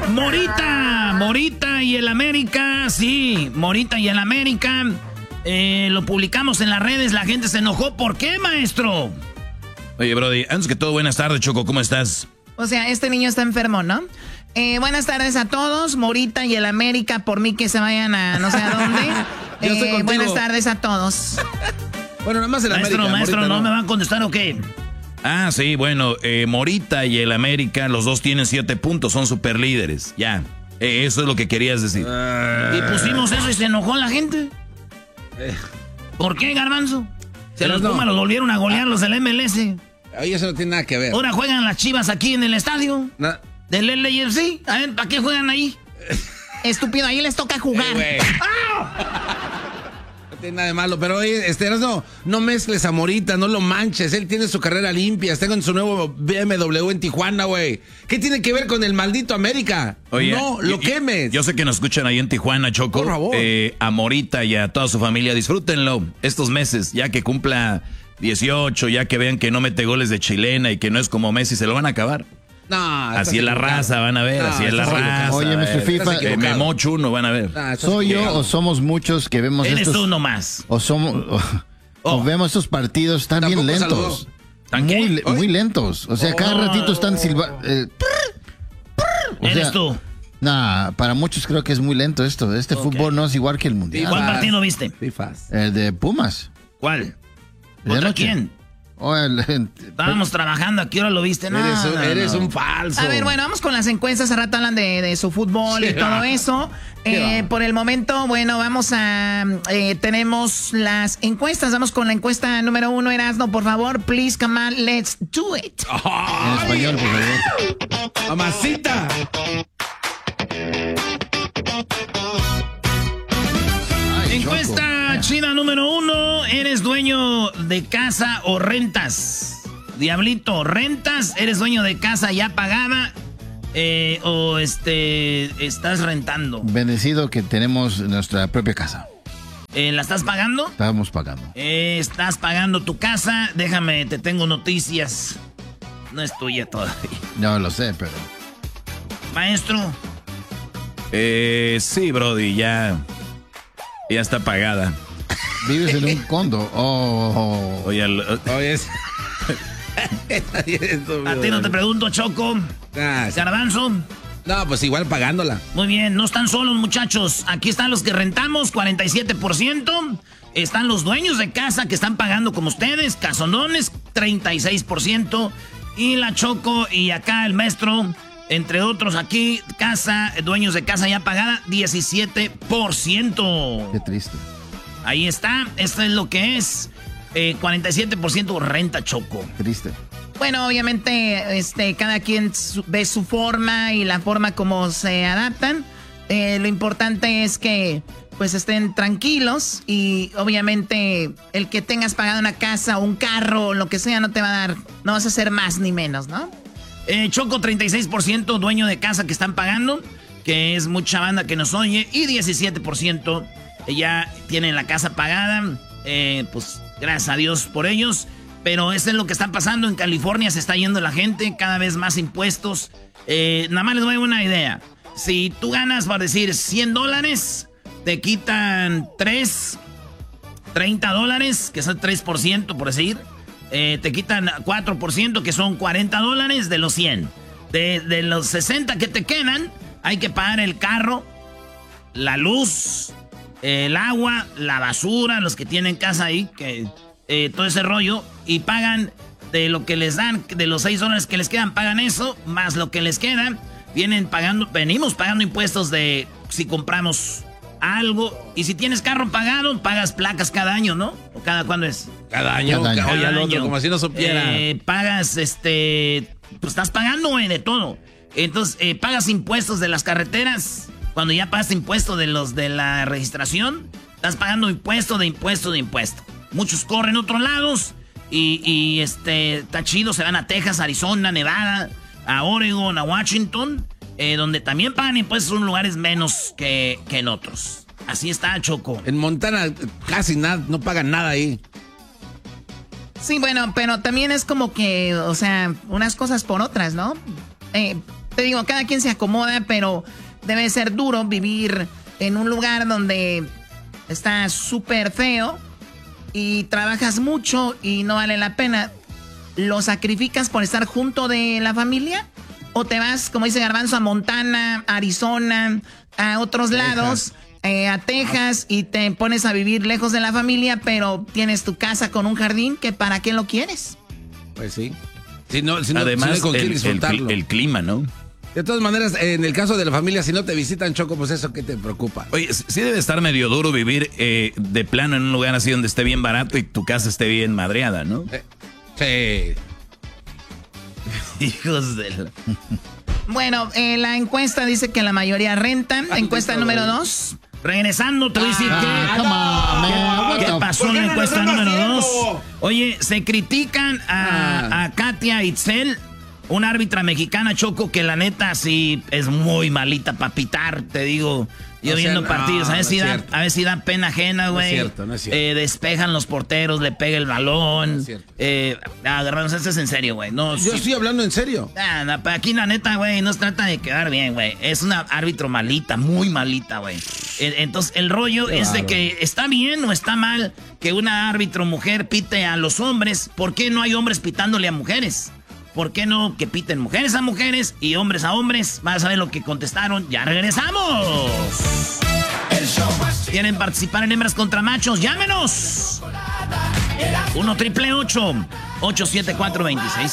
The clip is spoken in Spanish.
Morita y el América, sí, Morita y el América. Lo publicamos en las redes, la gente se enojó. ¿Por qué, maestro? Oye, Brody, antes que todo, buenas tardes, Choco, ¿cómo estás? O sea, este niño está enfermo, ¿no? Buenas tardes a todos, Morita y el América, por mí que se vayan a no sé a dónde. Buenas tardes a todos. Bueno, nada más el América. Maestro, ¿no me van a contestar o qué? Ah, sí, bueno, Morita y el América, los dos tienen 7 puntos, son superlíderes, ya. Eso es lo que querías decir. Y pusimos eso y se enojó la gente. ¿Por qué, Garbanzo? Los Pumas los volvieron a golear los del MLS. Oye, eso no tiene nada que ver. Ahora juegan las Chivas aquí en el estadio del LAFC. A ver, ¿para qué juegan ahí? Estúpido, ahí les toca jugar. No tiene nada de malo, pero oye, no mezcles a Morita, no lo manches. Él tiene su carrera limpia, está con su nuevo BMW en Tijuana, güey. ¿Qué tiene que ver con el maldito América? Oye, no, lo quemes. Yo sé que nos escuchan ahí en Tijuana, Choco. Por favor. A Morita y a toda su familia, disfrútenlo estos meses, ya que cumpla 18, ya que vean que no mete goles de chilena y que no es como Messi, se lo van a acabar. No, así es la raza, van a ver, así es la raza. Oye, Mr. FIFA, Memo Chuno, van a ver. ¿Soy yo o somos muchos que vemos Eres estos? tú nomás. O vemos estos partidos, están bien lentos. Muy lentos. O sea, cada ratito están silbando. Eres tú. Nah, para muchos creo que es muy lento esto. Este fútbol no es igual que el mundial. ¿Cuál partido viste? El de Pumas. ¿Cuál? ¿Contra quién? Estábamos trabajando, ¿a qué hora lo viste? Eres un falso. A ver, bueno, vamos con las encuestas. Hace rato hablan de su fútbol y todo eso. Por el momento, bueno, vamos a... tenemos las encuestas. Vamos con la encuesta número 1, Erasmo, por favor. Please, come on, let's do it. En español, por favor. ¡Mamacita! Encuesta china número 1. ¿Eres dueño de casa o rentas? Diablito, ¿rentas? ¿Eres dueño de casa ya pagada? ¿O estás rentando? Bendecido que tenemos nuestra propia casa. ¿La estás pagando? Estamos pagando. Estás pagando tu casa. Déjame, te tengo noticias. No es tuya todavía. No lo sé, pero... Maestro. Sí, Brody, ya está pagada. Vives en un condo. Oye, a ti no te pregunto, Choco. Garbanzo. No, pues igual pagándola. Muy bien, no están solos, muchachos. Aquí están los que rentamos, 47%. Están los dueños de casa que están pagando como ustedes, casondones, 36%. Y la Choco y acá el maestro, entre otros aquí, dueños de casa ya pagada, 17%. Qué triste. Ahí está, esto es lo que es. 47% renta, Choco. Triste. Bueno, obviamente, cada quien ve su forma y la forma como se adaptan. Lo importante es que, pues, estén tranquilos y, obviamente, el que tengas pagado una casa o un carro o lo que sea no te va a dar, no vas a hacer más ni menos, ¿no? Choco, 36% dueño de casa que están pagando, que es mucha banda que nos oye, y 17% ya tienen la casa pagada, pues gracias a Dios por ellos, pero eso es lo que está pasando en California, se está yendo la gente, cada vez más impuestos. Nada más les doy una idea, si tú ganas, por decir, $100, te quitan $30, que son 3%, por decir. Te quitan 4%, que son $40 de los 100. De los 60 que te quedan, hay que pagar el carro, la luz, el agua, la basura, los que tienen casa ahí, todo ese rollo, y pagan de lo que les dan, de los $6 que les quedan, pagan eso, más lo que les queda, venimos pagando impuestos de si compramos algo, y si tienes carro pagado, pagas placas cada año, ¿no? ¿O cada cuándo es? Cada año. Cada año. Otro, como si no supiera. Pagas, pues estás pagando, de todo. Entonces, pagas impuestos de las carreteras. Cuando ya pagas impuestos de los de la registración, estás pagando impuesto. Muchos corren a otros lados y está chido, se van a Texas, Arizona, Nevada, a Oregon, a Washington, donde también pagan impuestos en lugares menos que en otros. Así está, Choco. En Montana casi nada, no pagan nada ahí. Sí, bueno, pero también es como que, o sea, unas cosas por otras, ¿no? te digo, cada quien se acomoda, pero debe ser duro vivir en un lugar donde está súper feo y trabajas mucho y no vale la pena. ¿Lo sacrificas por estar junto de la familia? ¿O te vas, como dice Garbanzo, a Montana, Arizona, a otros lados, a Texas, y te pones a vivir lejos de la familia, pero tienes tu casa con un jardín, que para qué lo quieres? Pues sí. Además, con quién disfrutarlo. el clima, ¿no? De todas maneras, en el caso de la familia, si no te visitan, Choco, pues eso, ¿qué te preocupa? Oye, sí debe estar medio duro vivir de plano en un lugar así donde esté bien barato y tu casa esté bien madreada, ¿no? Sí. Hijos de la... Bueno, la encuesta dice que la mayoría rentan. Encuesta número 2. Regresando, te voy a decir ¿qué pasó en la encuesta número 2? Oye, se critican a Katia Itzel, una árbitra mexicana, Choco, que la neta sí es muy malita para pitar, te digo. Yo viendo partidos, a ver si da pena ajena, güey. No es cierto. Despejan los porteros, le pega el balón. No es cierto. Agarrarnos, esto es en serio, güey. No, yo estoy hablando en serio. Aquí la neta, güey, no se trata de quedar bien, güey. Es una árbitro malita, muy malita, güey. Entonces, el rollo es de que está bien o está mal que una árbitro mujer pite a los hombres. ¿Por qué no hay hombres pitándole a mujeres? ¿Por qué no que piten mujeres a mujeres y hombres a hombres? Vas a ver lo que contestaron. ¡Ya regresamos! ¿Quieren participar en hembras contra machos? ¡Llámenos! 1-888-874-26